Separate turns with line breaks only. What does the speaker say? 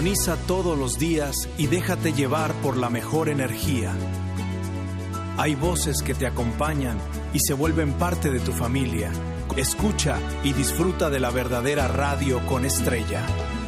Sintoniza todos los días y déjate llevar por la mejor energía. Hay voces que te acompañan y se vuelven parte de tu familia. Escucha y disfruta de la verdadera radio con estrella.